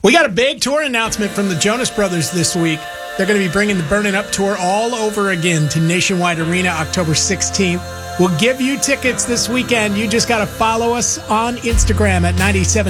We got a big tour announcement from the Jonas Brothers this week. They're going to be bringing the Burnin' Up tour all over again to Nationwide Arena October 16th. We'll give you tickets this weekend. You just got to follow us on Instagram at 97.7